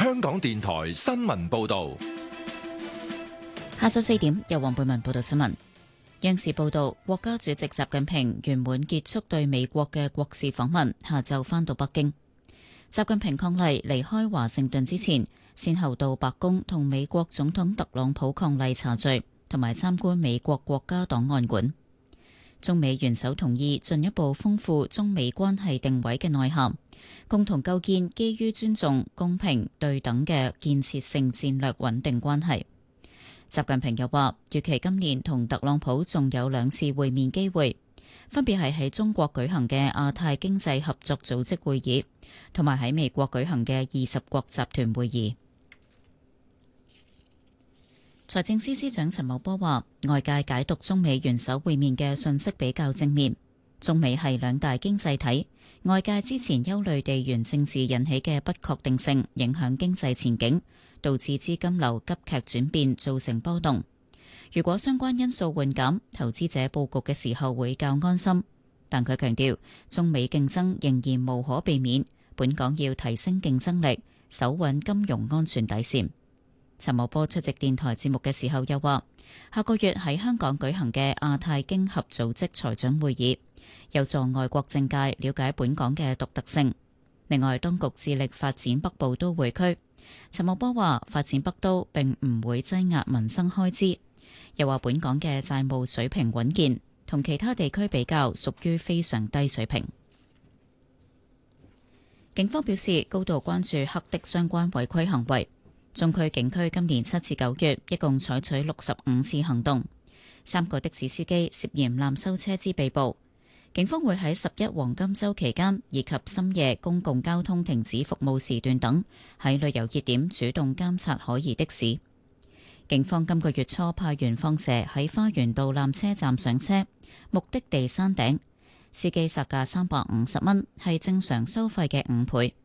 香港電台新聞報道。 下晝4點，由黃貝文報道新聞。央視報道，國家主席習近平圓滿結束對美國嘅國事訪問，下晝返到北京。習近平伉儷離開華盛頓之前，先後到白宮同美國總統特朗普伉儷茶敘，同埋參觀美國國家檔案館。中美元首同意進一步豐富中美關係定位嘅內涵，共同構建基於尊重、公平、對等嘅建設性戰略穩定關係。習近平又話，預期今年同特朗普仲有2次會面機會，分別係喺中國舉行嘅亞太經濟合作組織會議，同埋喺美國舉行嘅20國集團會議。財政司司長陳茂波話，外界解讀中美元首會面嘅信息比較正面，中美係2大經濟體，外界之前憂慮地緣政治引起嘅不確定性影響經濟前景，導致資金流急劇轉變，造成波動。如果相關因素緩減，投資者佈局嘅時候會較安心。但佢強調，中美競爭仍然無可避免，本港要提升競爭力，守穩金融安全底線。陳茂波出席電台節目嘅時候又話，下個月喺香港舉行嘅亞太經合組織財長會議，有助外國政界了解本港嘅獨特性。另外，當局致力發展北部都會區。陳茂波話，發展北都並唔會擠壓民生開支，又話本港嘅債務水平穩健，同其他地區比較屬於非常低水平。警方表示高度關注黑的相關違規行為。中區警區今年7至9月一共採取65次行動，3個的士司機涉嫌濫收車資被捕。警方會喺11黃金週期間以及深夜公共交通停止服務時段等，喺旅遊熱點主動監察可疑的士。警方今個月初派員放蛇喺花園道纜車站上車，目的地山頂，司機殺價350蚊，係正常收費嘅5倍。